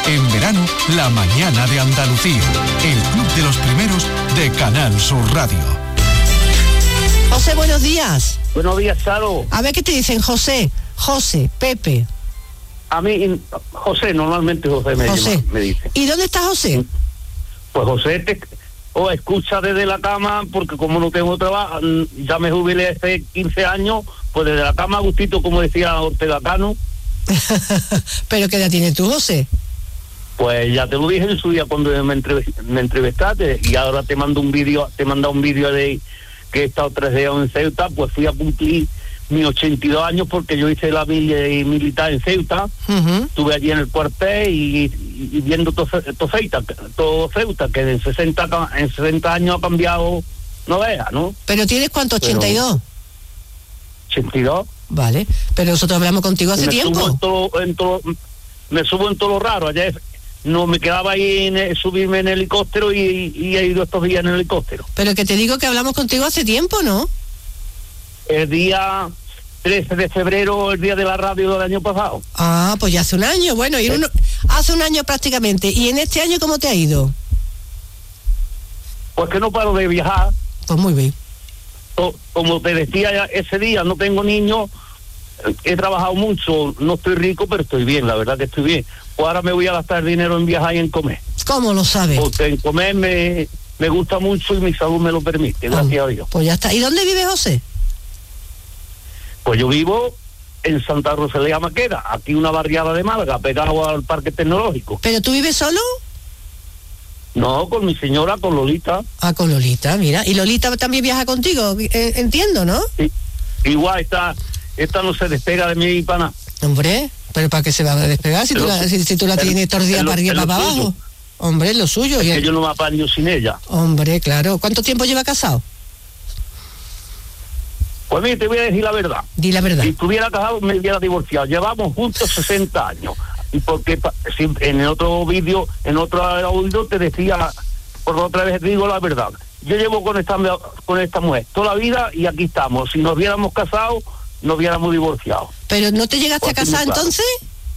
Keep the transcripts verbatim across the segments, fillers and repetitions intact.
En verano, la mañana de Andalucía. El club de los primeros de Canal Sur Radio. José, buenos días. Buenos días, Charo. A ver qué te dicen, José, José, Pepe. A mí, José, normalmente José me, José. llama, me dice. ¿Y dónde está José? Pues José te o escucha desde la cama, porque como no tengo trabajo, ya me jubilé hace quince años, pues desde la cama, gustito, como decía Ortega Cano. ¿Pero qué edad tienes tú, José? Pues ya te lo dije en su día cuando me, entrev- me entrevistaste, y ahora te mando un vídeo, te mando un vídeo de que he estado tres días en Ceuta. Pues fui a cumplir mis ochenta y dos años porque yo hice la mili- militar en Ceuta. Uh-huh. Estuve allí en el cuartel y, y, y viendo todo, todo Ceuta, todo Ceuta, que en sesenta, en sesenta años ha cambiado, no veas, ¿no? ¿Pero tienes cuánto, ochenta y dos? ochenta y dos. Vale, pero nosotros hablamos contigo hace me tiempo. Subo en todo, en todo, me subo en todo lo raro. Ayer no me quedaba ahí en el, subirme en helicóptero y, y he ido estos días en helicóptero. Pero que te digo que hablamos contigo hace tiempo, ¿no? El día trece de febrero, el día de la radio del año pasado. Ah, pues ya hace un año. Bueno, y uno, hace un año prácticamente. ¿Y en este año cómo te ha ido? Pues que no paro de viajar. Pues muy bien. Como te decía ese día, no tengo niños, he trabajado mucho, no estoy rico, pero estoy bien, la verdad que estoy bien. Pues ahora me voy a gastar dinero en viajar y en comer. ¿Cómo lo sabes? Porque en comer me, me gusta mucho y mi salud me lo permite, gracias ah, a Dios. Pues ya está. ¿Y dónde vive José? Pues yo vivo en Santa Rosalía Maqueda, aquí una barriada de Málaga, pegado al Parque Tecnológico. ¿Pero tú vives solo? No, con mi señora, con Lolita. Ah, con Lolita, mira. ¿Y Lolita también viaja contigo? Eh, entiendo, ¿no? Sí. Igual, esta, esta no se despega de mi pana. Hombre, pero ¿para qué se va a despegar si, tú la, si, si tú la el, tienes todos los días para arriba y para abajo? Suyo. Hombre, es lo suyo. Es y que el... yo no me apaño sin ella. Hombre, claro. ¿Cuánto tiempo lleva casado? Pues mira, te voy a decir la verdad. Di la verdad. Si estuviera casado, me hubiera divorciado. Llevamos juntos sesenta años. Y porque en el otro vídeo, en otro audio te decía, por otra vez digo la verdad. Yo llevo con esta con esta mujer toda la vida y aquí estamos. Si nos hubiéramos casado, nos hubiéramos divorciado. ¿Pero no te llegaste Porque a casar claro. entonces?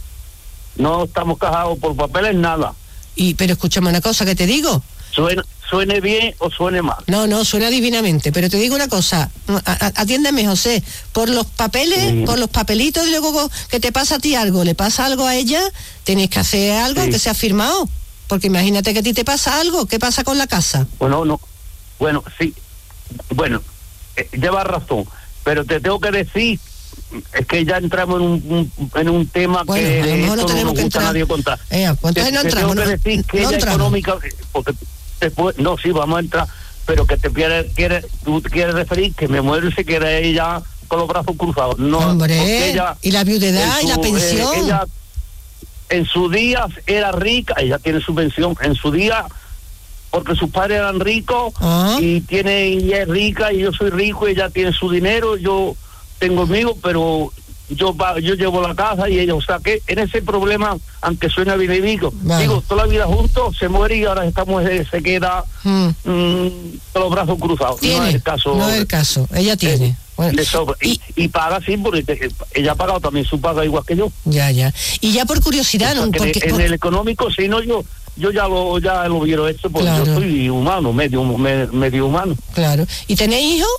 No estamos casados por papeles, nada. Y pero escúchame una cosa que te digo. Suena, suene bien o suene mal. No, no, suena divinamente, pero te digo una cosa, atiéndeme, José, por los papeles, sí. por los papelitos, y luego que te pasa a ti algo, le pasa algo a ella, tenés que hacer algo sí. que sea firmado, porque imagínate que a ti te pasa algo, ¿qué pasa con la casa? Bueno, no, bueno, sí, bueno, eh, llevas razón, pero te tengo que decir, es que ya entramos en un, un en un tema bueno, que a lo mejor no tenemos no que entrar. Nadie contar. Eh, pues entonces te, no te entramos. Tengo que no, decir que no ella entramos. económica, porque después, no, sí, vamos a entrar, pero que te quieres, quieres, tú te quieres referir que me muero y se queda ella con los brazos cruzados. No, hombre, ella, y la viudedad su, y la pensión. Eh, ella en su día era rica, ella tiene su pensión, en su día, porque sus padres eran ricos, ¿Ah? y tiene, y es rica, y yo soy rico, ella tiene su dinero, yo tengo el mío, pero yo yo llevo la casa y ella, o sea que en ese problema, aunque suena bien digo, vale. digo, toda la vida juntos, se muere y ahora esta mujer se queda hmm. mmm, con los brazos cruzados. ¿Tiene? No es el caso. No es el caso, ella tiene. Eh, bueno. y, y, y paga sí, porque te, ella ha pagado también su paga igual que yo. Ya, ya. Y ya por curiosidad, o sea, ¿no? Porque, en, por... en el económico, si no, yo yo ya lo ya lo vieron esto, porque claro. yo soy humano, medio me, medio humano. Claro. ¿Y tenéis hijos?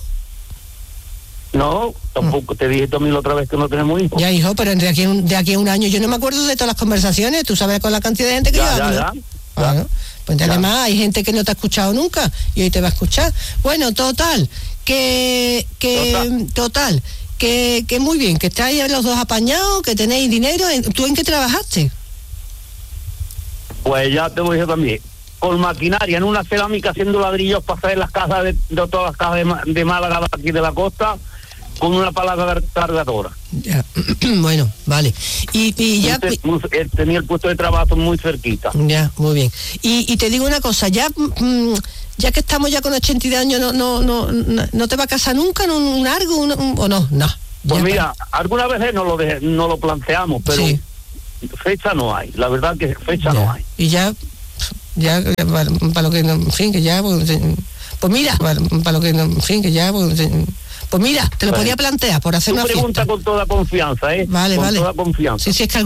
No, tampoco, te dije también la otra vez que no tenemos hijos. Ya, hijo, pero de aquí, a un, de aquí a un año yo no me acuerdo de todas las conversaciones, tú sabes con la cantidad de gente que ya, yo hablo. Ya, ya, claro. ya. Pues ya. además hay gente que no te ha escuchado nunca y hoy te va a escuchar. Bueno, total, que, que, total, total que, que muy bien, que estáis los dos apañados, que tenéis dinero. ¿Tú en qué trabajaste? Pues ya te voy a decir también. Con maquinaria, en una cerámica, haciendo ladrillos para hacer las casas de, de todas las casas de, de Málaga, de aquí de la costa, con una palanca cargadora. Ya. Bueno, vale. Y, y ya él tenía el puesto de trabajo muy cerquita. Ya, muy bien. Y, y te digo una cosa, ya mm, ya que estamos ya con ochenta y dos años, no no no no te va a casar nunca en un, un algo un, un, o no, no. Pues mira, para... algunas veces no lo de, no lo planteamos, pero sí. fecha no hay. La verdad que fecha ya. no hay. Y ya ya para, para lo que en fin que ya pues, pues mira, para, para lo que en fin que ya pues, Pues mira, te lo bueno, podía plantear por hacer una fiesta. Pregunta con toda confianza, ¿eh? Vale, con vale. Con toda confianza. Sí, sí, es que